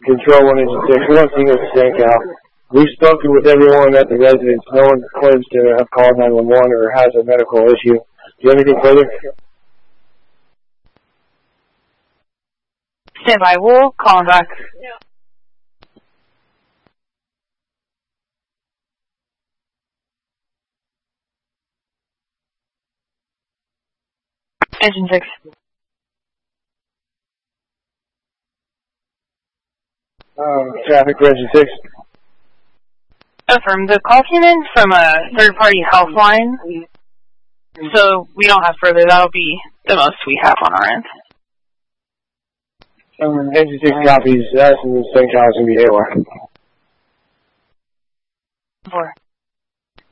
Control 1 Engine 6. We don't see you at the St. Cal. We've spoken with everyone at the residence. No one claims to have called 911 or has a medical issue. Do you have anything further? Stand by. We'll call him back. Engine 6. Traffic for Engine 6. Affirm. The call came in from a third-party health line, so we don't have further. That'll be the most we have on our end. Engine 6 copies. That's in the St. Cal is going to be AOR. 4.